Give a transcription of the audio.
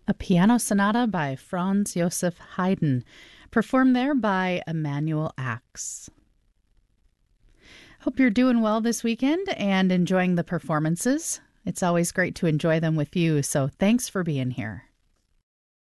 A piano sonata by Franz Joseph Haydn, performed there by Emanuel Axe. Hope you're doing well this weekend and enjoying the performances. It's always great to enjoy them with you, so thanks for being here.